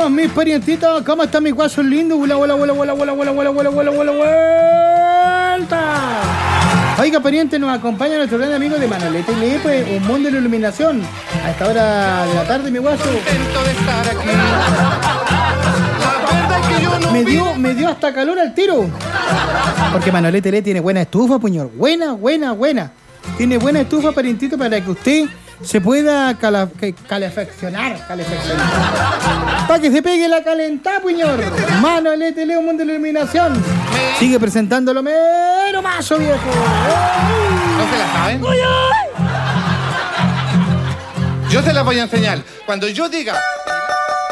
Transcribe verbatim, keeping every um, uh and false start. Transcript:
todos mis parientitos. ¿Cómo están mis guasos lindos? Vuela, vuela, vuela, vuela, vuela, vuela, vuela, vuela, vuela, vuela, vuelta. Oiga, pariente, nos acompaña nuestro gran amigo de Manolete y Lee, pues, un mundo de la iluminación. A esta hora de la tarde, mi guaso. Contento de estar aquí. La verdad es que yo no Me vi- dio, me dio hasta calor al tiro. Porque Manolete Lee tiene buena estufa, puñor. Buena, buena, buena. Tiene buena estufa, parientito, para que usted se pueda cala, que- calefaccionar, calefaccionar. Para que se pegue la calentada, puñor. Manolete Lee, un mundo de la iluminación. Sigue presentando lo mero mazo, viejo. ¿No se la saben? Yo se las voy a enseñar. Cuando yo diga